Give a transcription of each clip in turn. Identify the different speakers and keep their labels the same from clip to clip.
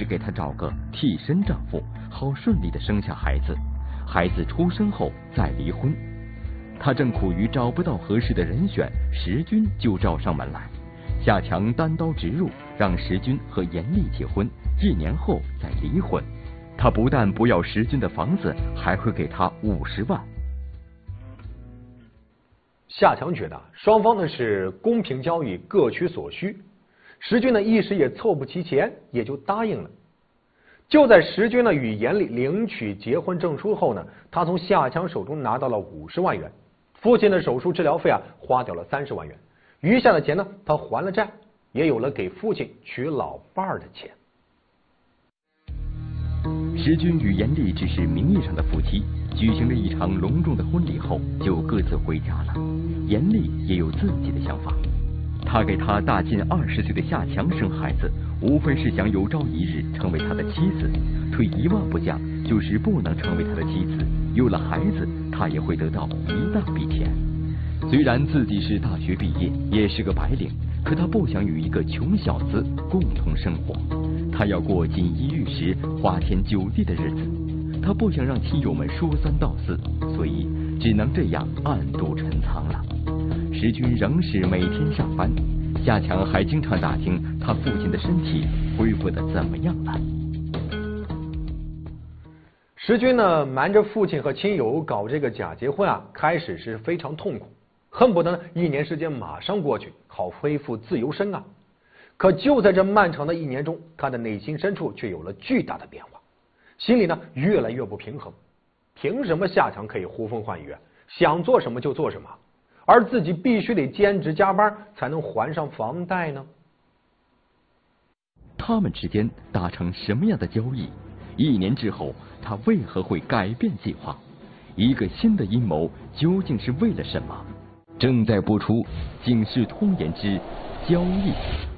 Speaker 1: 给他找个替身丈夫，好顺利的生下孩子，孩子出生后再离婚。他正苦于找不到合适的人选，石军就找上门来。夏强单刀直入，让石军和严丽结婚，1年后再离婚。他不但不要石军的房子，还会给他50万。
Speaker 2: 夏强觉得双方呢是公平交易，各取所需。石军呢一时也凑不齐钱，也就答应了。就在石军呢与严丽领取结婚证书后呢，他从夏强手中拿到了50万元。父亲的手术治疗费花掉了30万元，余下的钱呢，他还了债，也有了给父亲娶老伴儿的钱。
Speaker 1: 石军与严丽只是名义上的夫妻，举行了一场隆重的婚礼后，就各自回家了。严丽也有自己的想法，她给他大近20岁的夏强生孩子，无非是想有朝一日成为他的妻子。退1万步讲，就是不能成为他的妻子，有了孩子，他也会得到一大笔钱。虽然自己是大学毕业，也是个白领，可他不想与一个穷小子共同生活，他要过锦衣玉食、花天酒地的日子。他不想让亲友们说3道4，所以只能这样暗度陈仓了。石军仍是每天上班，夏强还经常打听他父亲的身体恢复得怎么样了。
Speaker 2: 石军呢瞒着父亲和亲友搞这个假结婚开始是非常痛苦，恨不得1年时间马上过去，好恢复自由身。可就在这漫长的1年中，他的内心深处却有了巨大的变化，心里呢越来越不平衡。凭什么夏强可以呼风唤雨，想做什么就做什么，而自己必须得兼职加班才能还上房贷呢？
Speaker 1: 他们之间达成什么样的交易？1年之后，他为何会改变计划？一个新的阴谋究竟是为了什么？正在播出《警世通言之交易》。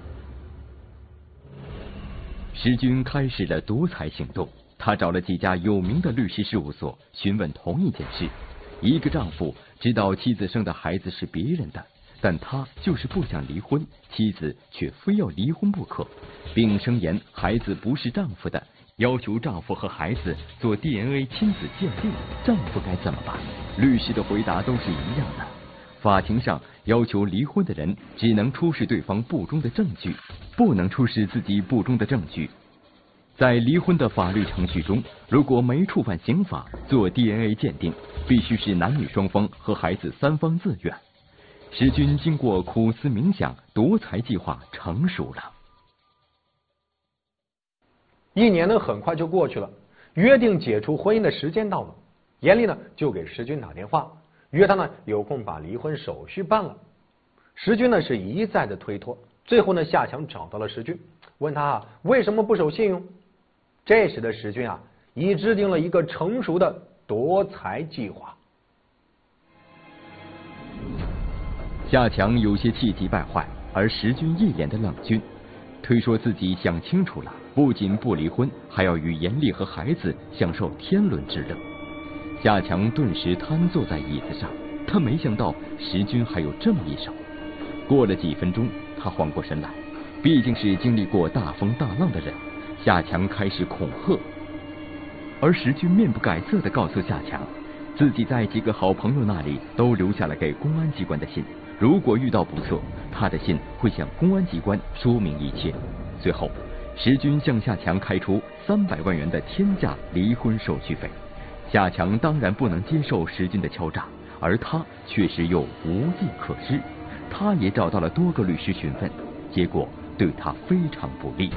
Speaker 1: 石军开始了夺财行动，他找了几家有名的律师事务所询问同一件事。一个丈夫知道妻子生的孩子是别人的，但他就是不想离婚，妻子却非要离婚不可，并声言孩子不是丈夫的，要求丈夫和孩子做 DNA 亲子鉴定，丈夫该怎么办？律师的回答都是一样的。法庭上要求离婚的人只能出示对方不忠的证据，不能出示自己不忠的证据。在离婚的法律程序中，如果没触犯刑法，做 DNA 鉴定必须是男女双方和孩子3方自愿。石军经过苦思冥想，夺财计划成熟了。
Speaker 2: 1年呢很快就过去了，约定解除婚姻的时间到了，严丽呢就给石军打电话，约他呢有空把离婚手续办了。石军呢是一再的推脱，最后呢夏强找到了石军，问他为什么不守信用。这时的石军已制定了一个成熟的夺财计划。
Speaker 1: 夏强有些气急败坏，而石军一脸的冷峻，推说自己想清楚了，不仅不离婚，还要与严丽和孩子享受天伦之乐。夏强顿时瘫坐在椅子上，他没想到石军还有这么一手。过了几分钟，他缓过神来，毕竟是经历过大风大浪的人，夏强开始恐吓。而石军面不改色地告诉夏强，自己在几个好朋友那里都留下了给公安机关的信，如果遇到不测，他的信会向公安机关说明一切。随后，石军向夏强开出300万元的天价离婚手续费。夏强当然不能接受石军的敲诈，而他确实又无计可施。他也找到了多个律师询问，结果对他非常不利。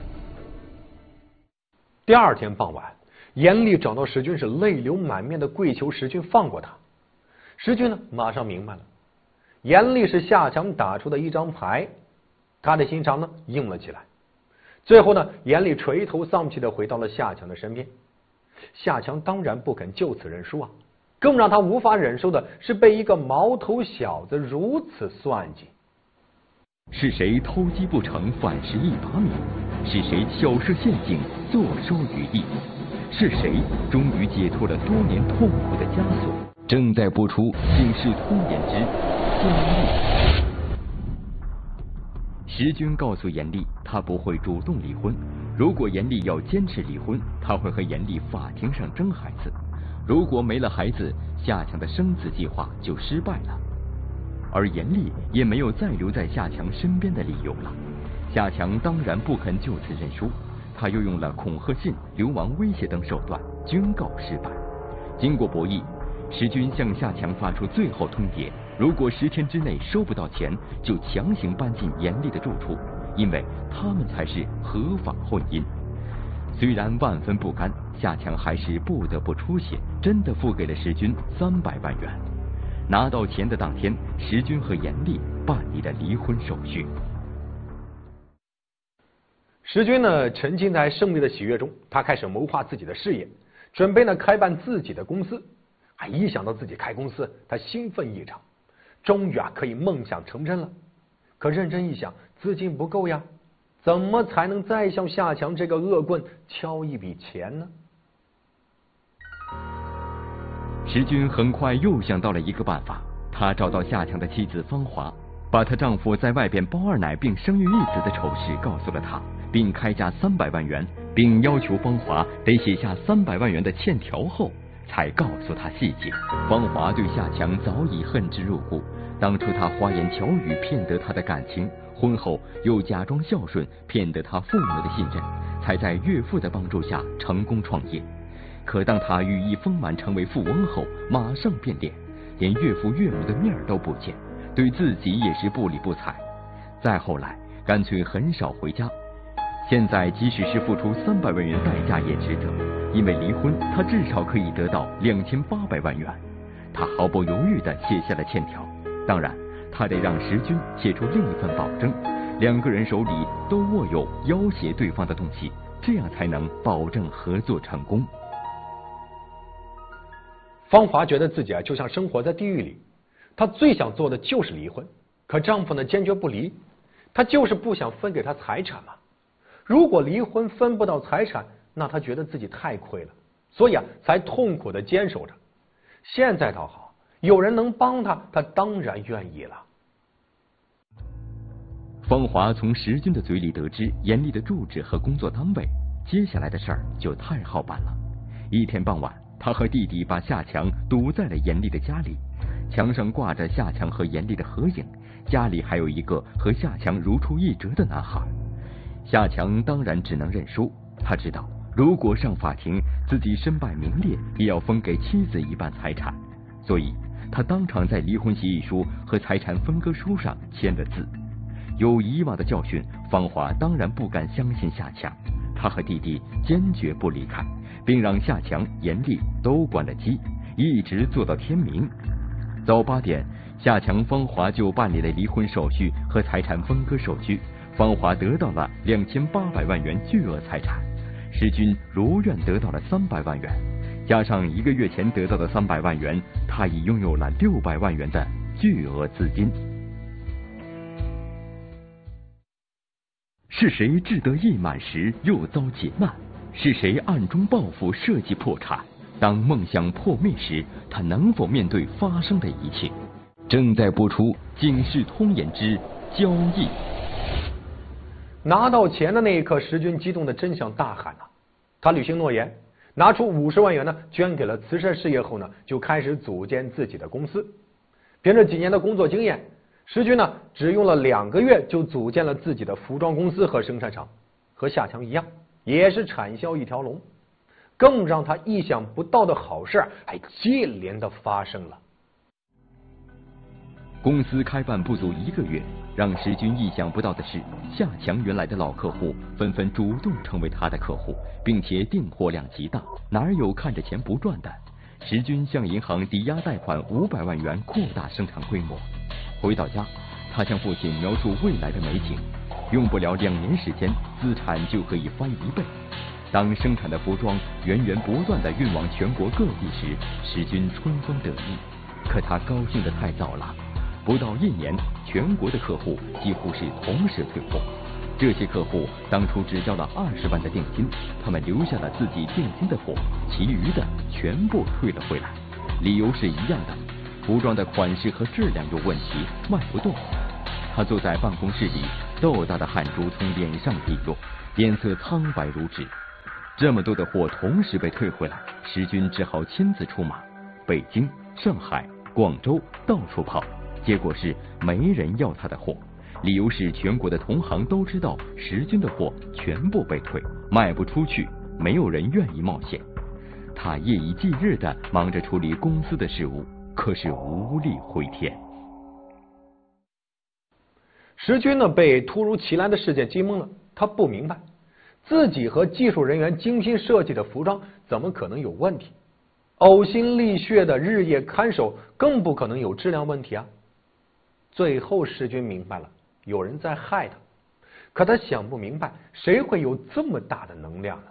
Speaker 2: 第2天傍晚，严丽找到石军，是泪流满面的跪求石军放过他。石军呢马上明白了，严丽是夏强打出的一张牌，他的心肠呢硬了起来。最后呢，严丽垂头丧气的回到了夏强的身边。夏强当然不肯就此认输更让他无法忍受的是被一个毛头小子如此算计。
Speaker 1: 是谁偷鸡不成反蚀一把米？是谁巧设陷阱坐收渔利？是谁终于解脱了多年痛苦的枷锁？正在播出《警世通言之交易》。 石军告诉严厉，他不会主动离婚。如果严厉要坚持离婚，他会和严厉法庭上争孩子。如果没了孩子，夏强的生子计划就失败了。而严厉也没有再留在夏强身边的理由了。夏强当然不肯就此认输，他又用了恐吓信、流亡威胁等手段，均告失败。经过博弈，石军向夏强发出最后通牒，如果10天之内收不到钱，就强行搬进严厉的住处，因为他们才是合法婚姻。虽然万分不甘，夏强还是不得不出血，真的付给了石军300万元。拿到钱的当天，石军和严厉办理了离婚手续。
Speaker 2: 石军呢，沉浸在胜利的喜悦中，他开始谋划自己的事业，准备呢开办自己的公司。一想到自己开公司，他兴奋异常，终于可以梦想成真了。可认真一想，资金不够呀，怎么才能再向夏强这个恶棍敲一笔钱呢？
Speaker 1: 石军很快又想到了一个办法，他找到夏强的妻子芳华，把她丈夫在外边包二奶并生育一子的丑事告诉了她，并开价300万元，并要求芳华得写下300万元的欠条后才告诉她细节。芳华对夏强早已恨之入骨，当初他花言巧语骗得她的感情，婚后又假装孝顺骗得她父母的信任，才在岳父的帮助下成功创业。可当他羽翼丰满成为富翁后，马上变脸，连岳父岳母的面都不见，对自己也是不理不睬。再后来干脆很少回家。现在即使是付出300万元代价也值得，因为离婚他至少可以得到2800万元。他毫不犹豫地写下了欠条，当然他得让石军写出另一份保证，2个人手里都握有要挟对方的东西，这样才能保证合作成功。
Speaker 2: 芳华觉得自己就像生活在地狱里，她最想做的就是离婚，可丈夫呢坚决不离，她就是不想分给他财产嘛。如果离婚分不到财产，那她觉得自己太亏了，所以才痛苦的坚守着。现在倒好，有人能帮她，她当然愿意了。
Speaker 1: 芳华从石军的嘴里得知严厉的住址和工作单位，接下来的事儿就太好办了。一天傍晚，他和弟弟把夏强堵在了严厉的家里，墙上挂着夏强和严厉的合影，家里还有一个和夏强如出一辙的男孩。夏强当然只能认输，他知道如果上法庭，自己身败名裂，也要分给妻子一半财产，所以他当场在离婚协议书和财产分割书上签了字。有以往的教训，芳华当然不敢相信夏强，他和弟弟坚决不离开，并让夏强、严厉都关了机，一直做到天明。早8点，夏强、芳华就办理了离婚手续和财产分割手续。芳华得到了2800万元巨额财产，石军如愿得到了300万元，加上1个月前得到的300万元，他已拥有了600万元的巨额资金。是谁志得意满时又遭劫难？是谁暗中报复设计破产？当梦想破灭时，他能否面对发生的一切？正在播出《警世通言之交易》。
Speaker 2: 拿到钱的那一刻，石军激动的真想大喊啊！他履行诺言，拿出50万元呢，捐给了慈善事业后呢，就开始组建自己的公司。凭着几年的工作经验，石军呢只用了2个月就组建了自己的服装公司和生产厂，和夏强一样，也是产销一条龙。更让他意想不到的好事还接连的发生了。
Speaker 1: 公司开办不足1个月，让石军意想不到的是，夏强原来的老客户纷纷主动成为他的客户，并且订货量极大，哪有看着钱不赚的？石军向银行抵押贷款500万元，扩大生产规模。回到家，他向父亲描述未来的美景，用不了2年时间，资产就可以翻1倍。当生产的服装源源不断地运往全国各地时，石军春风得意。可他高兴得太早了，不到1年，全国的客户几乎是同时退货。这些客户当初只交了20万的定金，他们留下了自己定金的货，其余的全部退了回来，理由是一样的，服装的款式和质量有问题，卖不动。他坐在办公室里， 豆大的汗珠从脸上滴落，脸色苍白如纸。这么多的货同时被退回来，石军只好亲自出马，北京、上海、广州到处跑，结果是没人要他的货。理由是全国的同行都知道石军的货全部被退，卖不出去，没有人愿意冒险。他夜以继日地忙着处理公司的事务，可是无力回天。
Speaker 2: 石军呢被突如其来的事件惊懵了，他不明白自己和技术人员精心设计的服装怎么可能有问题，呕心沥血的日夜看守更不可能有质量问题啊。最后石军明白了，有人在害他，可他想不明白谁会有这么大的能量呢？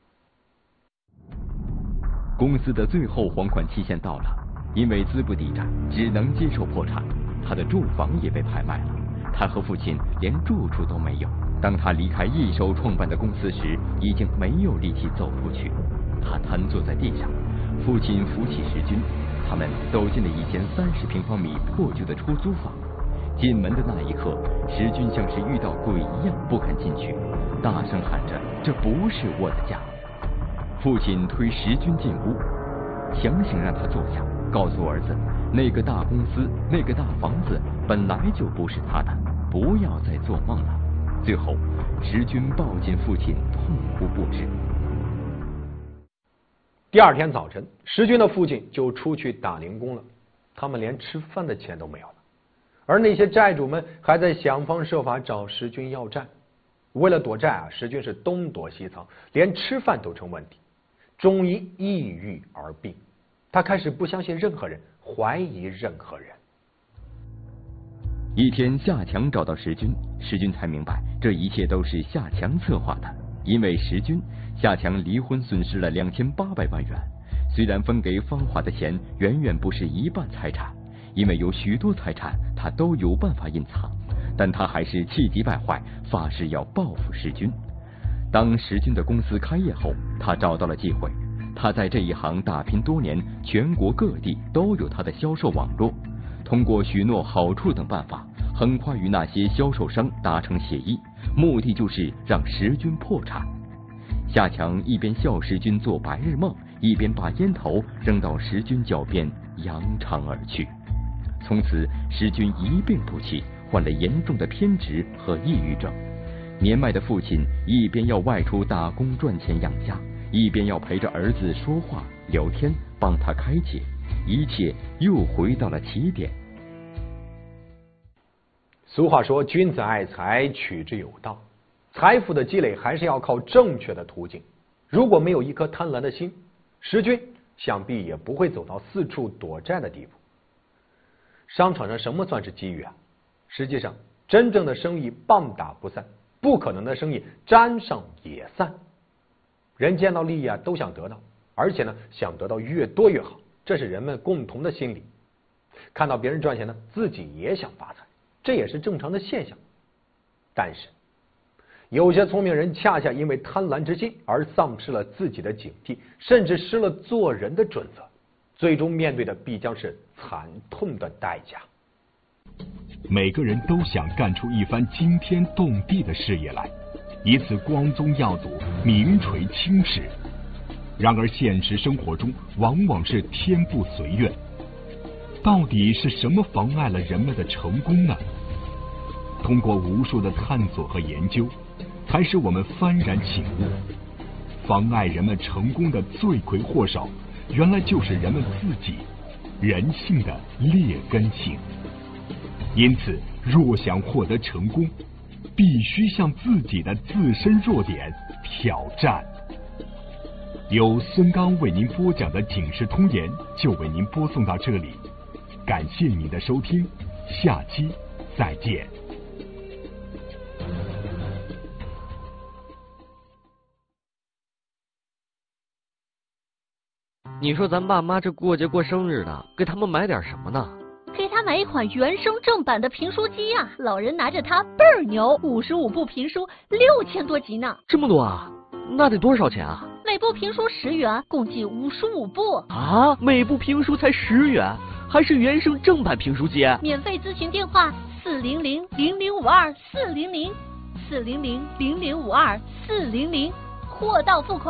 Speaker 1: 公司的最后还款期限到了，因为资不抵债，只能接受破产。他的住房也被拍卖了，他和父亲连住处都没有。当他离开一手创办的公司时，已经没有力气走出去。他瘫坐在地上，父亲扶起石军，他们走进了一间30平方米破旧的出租房。进门的那一刻，石军像是遇到鬼一样不肯进去，大声喊着：“这不是我的家！”父亲推石军进屋，强行让他坐下，告诉儿子，那个大公司、那个大房子本来就不是他的，不要再做梦了。最后，石军抱紧父亲，痛哭不止。
Speaker 2: 第二天早晨，石军的父亲就出去打零工了，他们连吃饭的钱都没有了。而那些债主们还在想方设法找石军要债。为了躲债啊，石军是东躲西藏，连吃饭都成问题，终因抑郁而病。他开始不相信任何人，怀疑任何人。
Speaker 1: 一天，夏强找到石军，石军才明白这一切都是夏强策划的。因为石军，夏强离婚损失了2800万元。虽然分给芳华的钱远远不是一半财产，因为有许多财产他都有办法隐藏，但他还是气急败坏，发誓要报复石军。当石军的公司开业后，他找到了机会。他在这一行打拼多年，全国各地都有他的销售网络。通过许诺好处等办法，很快与那些销售商达成协议，目的就是让石军破产。夏强一边笑石军做白日梦，一边把烟头扔到石军脚边，扬长而去。从此，石军一病不起，患了严重的偏执和抑郁症。年迈的父亲一边要外出打工赚钱养家，一边要陪着儿子说话聊天，帮他开解，一切又回到了起点。
Speaker 2: 俗话说，君子爱财，取之有道。财富的积累还是要靠正确的途径。如果没有一颗贪婪的心，石军想必也不会走到四处躲债的地步。商场上什么算是机遇啊？实际上，真正的生意棒打不散，不可能的生意沾上也散。人见到利益啊，都想得到，而且呢，想得到越多越好，这是人们共同的心理。看到别人赚钱呢，自己也想发财，这也是正常的现象。但是，有些聪明人恰恰因为贪婪之心而丧失了自己的警惕，甚至失了做人的准则，最终面对的必将是惨痛的代价。
Speaker 3: 每个人都想干出一番惊天动地的事业来，以此光宗耀祖，名垂青史。然而现实生活中往往是天不随愿。到底是什么妨碍了人们的成功呢？通过无数的探索和研究，才使我们幡然醒悟，妨碍人们成功的罪魁祸首，原来就是人们自己，人性的劣根性。因此，若想获得成功，必须向自己的自身弱点挑战。由孙刚为您播讲的《警世通言》就为您播送到这里，感谢您的收听，下期再见。
Speaker 4: 你说咱爸妈这过节过生日的，给他们买点什么呢？
Speaker 5: 给他买一款原声正版的评书机啊！老人拿着它倍儿牛，55部评书6000多集呢。
Speaker 4: 这么多啊？那得多少钱啊？
Speaker 5: 每部评书10元，共计55部
Speaker 4: 啊！每部评书才10元，还是原声正版评书机？
Speaker 5: 免费咨询电话 400005240040000524000，货到付款。